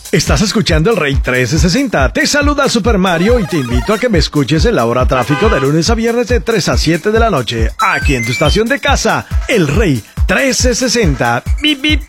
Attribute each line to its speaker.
Speaker 1: Estás escuchando el Rey 1360. Te saluda Super Mario y te invito a que me escuches en la hora tráfico de lunes a viernes de 3 a 7 de la noche. Aquí en tu estación de casa, el Rey 1360. Bip, bip.